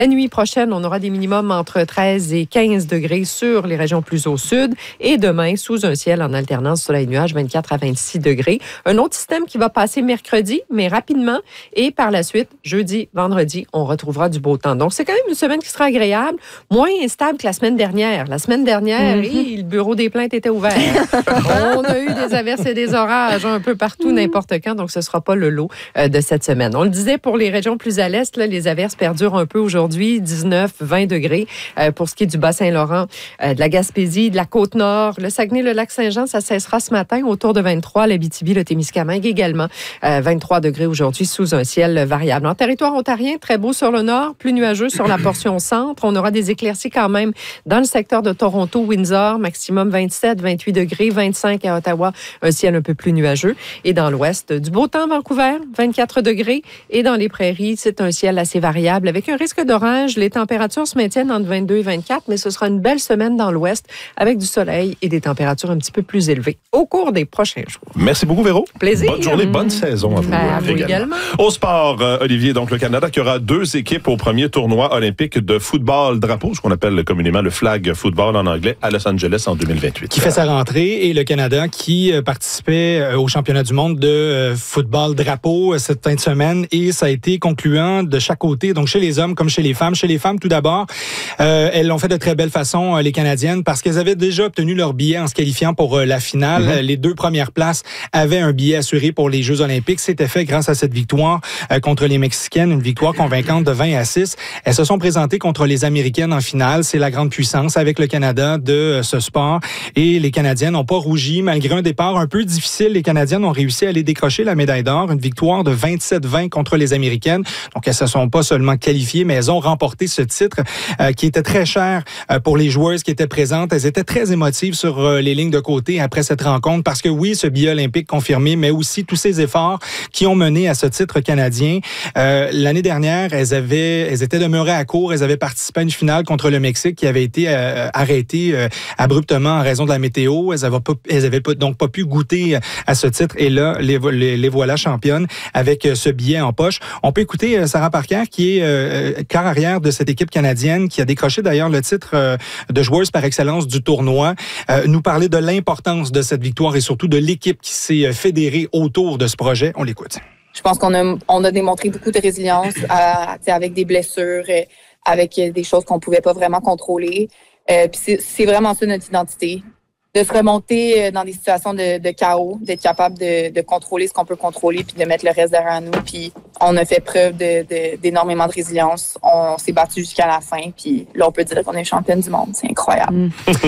La nuit prochaine, on aura des minimums entre 13 et 15 degrés sur les régions plus au sud. Et demain, sous un ciel en alternance soleil-nuage, 24 à 26 degrés. Un autre système qui va passer mercredi, mais rapidement. Et par la suite, jeudi, vendredi, on retrouvera du beau temps. Donc, c'est quand même une semaine qui sera agréable, moins instable que la semaine dernière. La semaine dernière, le bureau des plaintes était ouvert. On a eu des averses et des orages un peu partout, n'importe quand. Donc, ce ne sera pas le lot de cette semaine. On le disait, pour les régions plus à l'est, là, les averses perdurent un peu aujourd'hui. 19, 20 degrés pour ce qui est du Bas-Saint-Laurent, de la Gaspésie, de la Côte-Nord. Le Saguenay, le Lac-Saint-Jean, ça cessera ce matin autour de 23. L'Abitibi, le Témiscamingue également. 23 degrés aujourd'hui sous un ciel variable. En territoire ontarien, très beau sur le nord, plus nuageux sur la portion centre. On aura des éclaircies quand même dans le secteur de Toronto, Windsor, maximum 27, 28 degrés, 25 à Ottawa, un ciel un peu plus nuageux. Et dans l'ouest, du beau temps, Vancouver, 24 degrés. Et dans les prairies, c'est un ciel assez variable avec un risque d'orage. Les températures se maintiennent entre 22 et 24, mais ce sera une belle semaine dans l'ouest avec du soleil et des températures un petit peu plus élevées au cours des prochains jours. Merci beaucoup, Véro. Plaisir. Bonne journée, bonne saison à vous, à vous également. Au sport, Olivier, donc le Canada qui aura 2 équipes au premier tournoi olympique de football drapeau, ce qu'on appelle communément le flag football en anglais, à Los Angeles en 2028. Qui fait sa rentrée, et le Canada qui participait au championnat du monde de football drapeau cette fin de semaine, et ça a été concluant de chaque côté, donc chez les hommes comme chez les femmes. Chez les femmes, tout d'abord, elles l'ont fait de très belle façon, les Canadiennes, parce qu'elles avaient déjà obtenu leur billet en se qualifiant pour la finale. Les 2 premières places avaient un billet assuré pour les Jeux olympiques. C'était fait grâce à cette victoire contre les Mexicaines, une victoire convaincante de 20-6. Elles se sont présentées contre les Américaines en finale. C'est la grande puissance avec le Canada de ce sport. Et les Canadiennes n'ont pas rougi. Malgré un départ un peu difficile, les Canadiennes ont réussi à aller décrocher la médaille d'or. Une victoire de 27-20 contre les Américaines. Donc, elles se sont pas seulement qualifiées, mais elles ont remporté ce titre qui était très cher pour les joueuses qui étaient présentes. Elles étaient très émotives sur les lignes de côté après cette rencontre, parce que oui, ce billet olympique confirmé, mais aussi tous ces efforts qui ont mené à ce titre canadien. L'année dernière, elles étaient demeurées à court. Elles avaient participé à une finale contre le Mexique qui avait été arrêtée abruptement en raison de la météo. Elles avaient donc pas pu goûter à ce titre. Et là, les voilà championnes avec ce billet en poche. On peut écouter Sarah Parker, qui est quart arrière de cette équipe canadienne, qui a décroché d'ailleurs le titre de joueuse par excellence du tournoi, nous parler de l'importance de cette victoire et surtout de l'équipe qui s'est fédérée autour de ce projet. On l'écoute. Je pense qu'on a démontré beaucoup de résilience avec des blessures, avec des choses qu'on pouvait pas vraiment contrôler. Puis c'est vraiment ça notre identité. De se remonter dans des situations de chaos, d'être capable de contrôler ce qu'on peut contrôler puis de mettre le reste derrière nous. Puis on a fait preuve d'énormément de résilience. On s'est battu jusqu'à la fin. Puis là, on peut dire qu'on est championne du monde. C'est incroyable.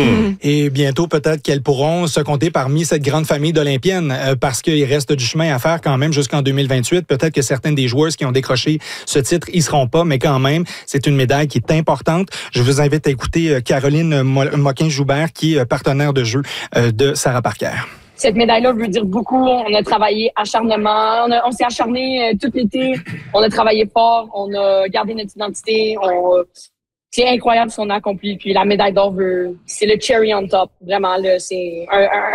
Et bientôt, peut-être qu'elles pourront se compter parmi cette grande famille d'Olympiennes parce qu'il reste du chemin à faire quand même jusqu'en 2028. Peut-être que certaines des joueuses qui ont décroché ce titre y seront pas, mais quand même, c'est une médaille qui est importante. Je vous invite à écouter Caroline Moquin-Joubert, qui est partenaire de jeu de Sarah Parker. Cette médaille-là veut dire beaucoup. On a travaillé acharnement. On s'est acharné tout l'été. On a travaillé fort. On a gardé notre identité. C'est incroyable ce qu'on a accompli. Puis la médaille d'or, c'est le cherry on top. Vraiment, là, c'est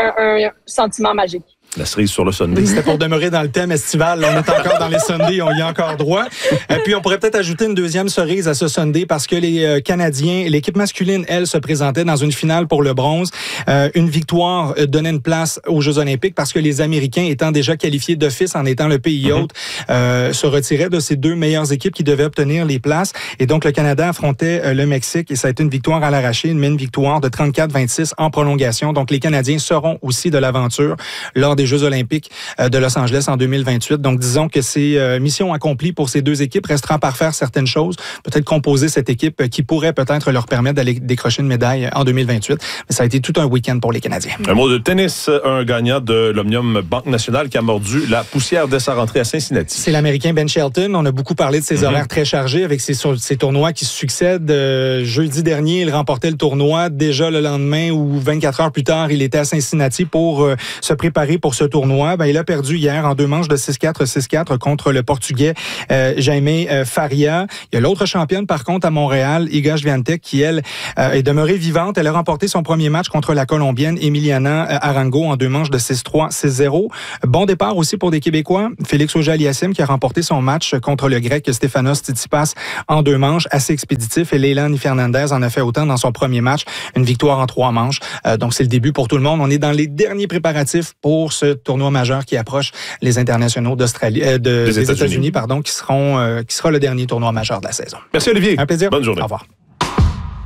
un sentiment magique. La cerise sur le Sunday. C'était pour demeurer dans le thème estival. On est encore dans les Sundays, on y a encore droit. Puis on pourrait peut-être ajouter une deuxième cerise à ce Sunday parce que les Canadiens, l'équipe masculine, elle, se présentait dans une finale pour le bronze. Une victoire donnait une place aux Jeux olympiques parce que les Américains, étant déjà qualifiés d'office en étant le pays hôte, se retiraient de ces 2 meilleures équipes qui devaient obtenir les places. Et donc, le Canada affrontait le Mexique et ça a été une victoire à l'arraché, une victoire de 34-26 en prolongation. Donc, les Canadiens seront aussi de l'aventure lors des Jeux olympiques de Los Angeles en 2028. Donc, disons que c'est mission accomplie pour ces 2 équipes. Restera par faire certaines choses. Peut-être composer cette équipe qui pourrait peut-être leur permettre d'aller décrocher une médaille en 2028. Mais ça a été tout un week-end pour les Canadiens. Un mot de tennis. Un gagnant de l'Omnium Banque Nationale qui a mordu la poussière dès sa rentrée à Cincinnati. C'est l'Américain Ben Shelton. On a beaucoup parlé de ses horaires très chargés avec ses tournois qui se succèdent. Jeudi dernier, il remportait le tournoi. Déjà le lendemain ou 24 heures plus tard, il était à Cincinnati pour se préparer pour pour ce tournoi. Il a perdu hier en 2 manches de 6-4, 6-4 contre le Portugais Jaime Faria. Il y a l'autre championne, par contre, à Montréal, Iga Swiatek, qui, elle, est demeurée vivante. Elle a remporté son premier match contre la Colombienne Emiliana Arango en 2 manches de 6-3, 6-0. Bon départ aussi pour des Québécois. Félix Auger-Aliassime qui a remporté son match contre le Grec Stefanos Tsitsipas en 2 manches, assez expéditif. Et Leilani Fernandez en a fait autant dans son premier match, une victoire en 3 manches. Donc, c'est le début pour tout le monde. On est dans les derniers préparatifs pour ce tournoi majeur qui approche les internationaux d'Australie, des États-Unis, qui sera le dernier tournoi majeur de la saison. Merci Olivier. Un plaisir. Bonne journée. Au revoir.